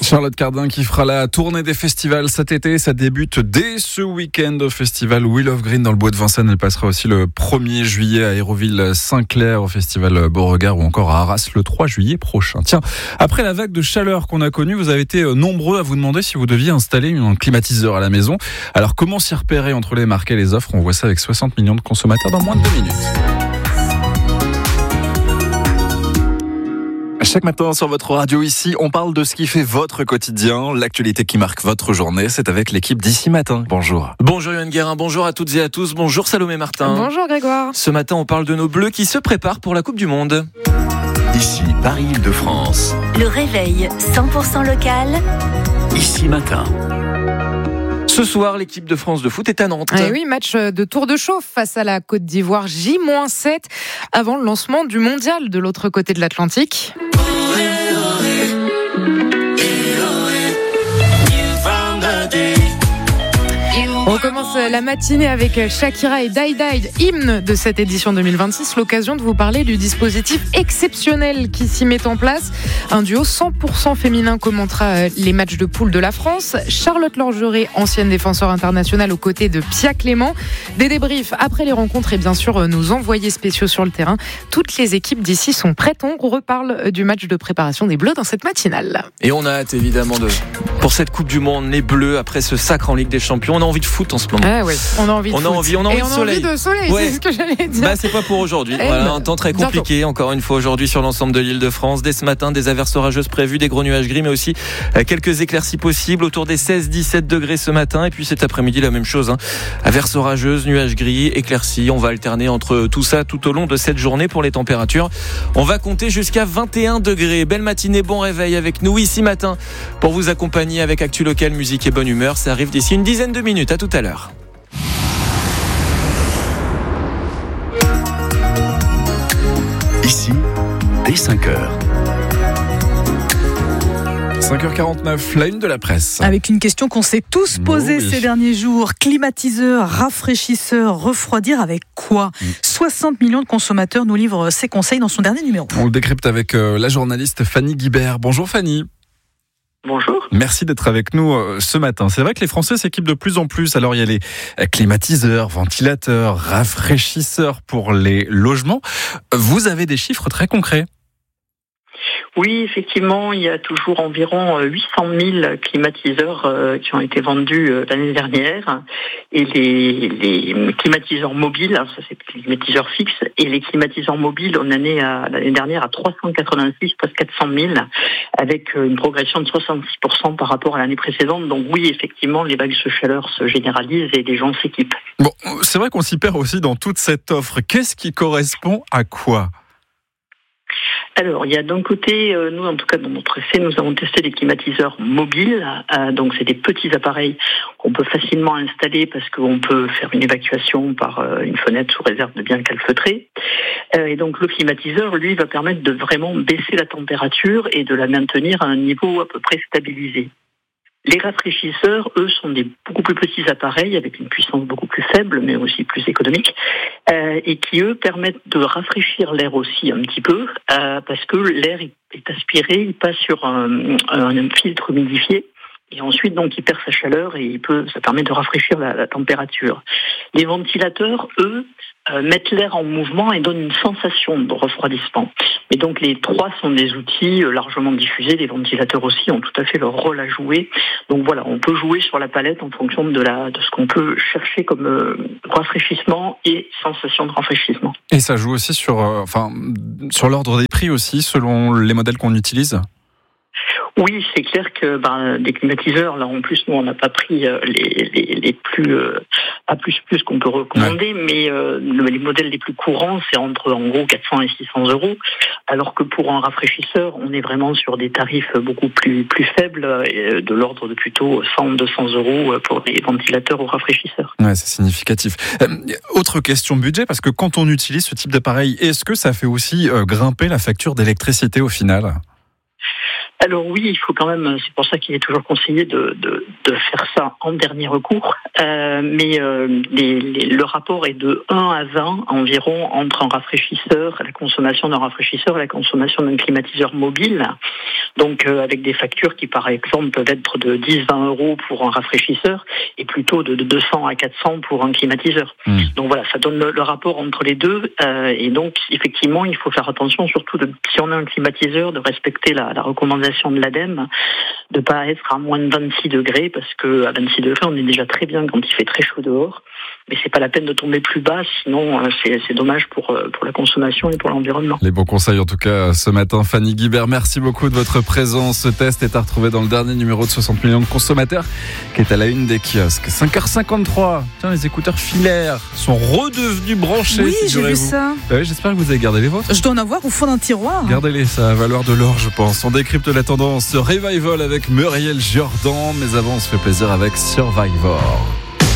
Charlotte Cardin qui fera la tournée des festivals cet été. Ça débute dès ce week-end au festival Wheel of Green dans le bois de Vincennes. Elle passera aussi le 1er juillet à Hérouville-Saint-Clair au festival Beauregard ou encore à Arras le 3 juillet prochain. Tiens, après la vague de chaleur qu'on a connue, vous avez été nombreux à vous demander si vous deviez installer un climatiseur à la maison. Alors comment s'y repérer entre les marques et les offres? On voit ça avec 60 millions de consommateurs dans moins de 2 minutes. Chaque matin sur votre radio ici, on parle de ce qui fait votre quotidien, l'actualité qui marque votre journée. C'est avec l'équipe d'Ici Matin. Bonjour. Bonjour Yoann Guérin, bonjour à toutes et à tous. Bonjour Salomé Martin. Bonjour Grégoire. Ce matin, on parle de nos Bleus qui se préparent pour la Coupe du Monde. Ici, Paris-Île-de-France. Le réveil 100% local. Ici Matin. Ce soir, l'équipe de France de foot est à Nantes. Et oui, match de tour de chauffe face à la Côte d'Ivoire, J-7, avant le lancement du mondial de l'autre côté de l'Atlantique. On commence la matinée avec Shakira et Die Die, hymne de cette édition 2026. L'occasion de vous parler du dispositif exceptionnel qui s'y met en place. Un duo 100% féminin commentera les matchs de poule de la France. Charlotte Lorgeret, ancienne défenseur internationale aux côtés de Pia Clément. Des débriefs après les rencontres et bien sûr nos envoyés spéciaux sur le terrain. Toutes les équipes d'ici sont prêtes. On reparle du match de préparation des Bleus dans cette matinale. Et on a hâte évidemment pour cette Coupe du Monde, les Bleus, après ce sacre en Ligue des Champions. On a envie de foot en ce moment. Ah oui, on a envie de foot. On a envie de soleil, ouais. C'est ce que j'allais dire. C'est pas pour aujourd'hui. Voilà, un temps très compliqué, encore une fois aujourd'hui sur l'ensemble de l'Île-de-France. Dès ce matin, des averses orageuses prévues, des gros nuages gris, mais aussi quelques éclaircies possibles autour des 16-17 degrés ce matin. Et puis cet après-midi, la même chose. Averses orageuses, nuages gris, éclaircies. On va alterner entre tout ça tout au long de cette journée pour les températures. On va compter jusqu'à 21 degrés. Belle matinée, bon réveil avec nous ici matin pour vous accompagner avec Actu Local, musique et bonne humeur. Ça arrive d'ici une dizaine de minutes. À tout à l'heure. Ici, dès 5h. 5h49, la une de la presse. Avec une question qu'on s'est tous posée ces derniers jours. Climatiseur, rafraîchisseur, refroidir avec quoi 60 millions de consommateurs nous livrent ses conseils dans son dernier numéro. On le décrypte avec la journaliste Fanny Guibert. Bonjour Fanny. Bonjour. Merci d'être avec nous ce matin. C'est vrai que les Français s'équipent de plus en plus. Alors il y a les climatiseurs, ventilateurs, rafraîchisseurs pour les logements. Vous avez des chiffres très concrets? Oui, effectivement, il y a toujours environ 800 000 climatiseurs qui ont été vendus l'année dernière. Et les climatiseurs mobiles, alors ça c'est les climatiseurs fixes, et les climatiseurs mobiles, l'année dernière à 386, presque 400 000, avec une progression de 66% par rapport à l'année précédente. Donc oui, effectivement, les vagues de chaleur se généralisent et les gens s'équipent. Bon, c'est vrai qu'on s'y perd aussi dans toute cette offre. Qu'est-ce qui correspond à quoi ? Alors, il y a d'un côté, nous en tout cas dans notre essai, nous avons testé des climatiseurs mobiles. Donc c'est des petits appareils qu'on peut facilement installer parce qu'on peut faire une évacuation par une fenêtre sous réserve de bien calfeutrer. Et donc le climatiseur, lui, va permettre de vraiment baisser la température et de la maintenir à un niveau à peu près stabilisé. Les rafraîchisseurs, eux, sont des beaucoup plus petits appareils avec une puissance beaucoup plus faible, mais aussi plus économique, et qui, eux, permettent de rafraîchir l'air aussi un petit peu, parce que l'air est aspiré, il passe sur un filtre humidifié, et ensuite, donc, il perd sa chaleur et ça permet de rafraîchir la température. Les ventilateurs, eux, mettent l'air en mouvement et donnent une sensation de refroidissement. Mais donc les trois sont des outils largement diffusés. Les ventilateurs aussi ont tout à fait leur rôle à jouer. Donc voilà, on peut jouer sur la palette en fonction de ce qu'on peut chercher comme rafraîchissement et sensation de rafraîchissement. Et ça joue aussi sur l'ordre des prix aussi, selon les modèles qu'on utilise ? Oui, c'est clair que des climatiseurs, là en plus nous on n'a pas pris les plus A++ qu'on peut recommander, mais les modèles les plus courants c'est entre en gros 400 et 600 euros, alors que pour un rafraîchisseur on est vraiment sur des tarifs beaucoup plus faibles, de l'ordre de plutôt 100-200 euros pour les ventilateurs ou rafraîchisseurs. Ouais, c'est significatif. Autre question budget, parce que quand on utilise ce type d'appareil, est-ce que ça fait aussi grimper la facture d'électricité au final ? Alors oui, il faut quand même, c'est pour ça qu'il est toujours conseillé de faire ça en dernier recours, mais le rapport est de 1 à 20 environ entre un rafraîchisseur, la consommation d'un rafraîchisseur et la consommation d'un climatiseur mobile, donc avec des factures qui par exemple peuvent être de 10-20 euros pour un rafraîchisseur et plutôt de 200 à 400 pour un climatiseur. Donc voilà, ça donne le rapport entre les deux, et donc effectivement il faut faire attention, surtout si on a un climatiseur, de respecter la recommandation de l'ADEME, de pas être à moins de 26 degrés, parce que à 26 degrés on est déjà très bien quand il fait très chaud dehors, mais c'est pas la peine de tomber plus bas, sinon c'est dommage pour la consommation et pour l'environnement. Les bons conseils en tout cas ce matin. Fanny Guibert, merci beaucoup de votre présence. Ce test est à retrouver dans le dernier numéro de 60 millions de consommateurs qui est à la une des kiosques. 5h53. Tiens, les écouteurs filaires sont redevenus branchés. Oui, j'ai vu ça. Oui, j'espère que vous avez gardé les vôtres. Je dois en avoir au fond d'un tiroir. Gardez-les, ça va valoir de l'or, je pense. On décrypte la tendance Revival avec Muriel Jordan, mais avant on se fait plaisir avec Survivor.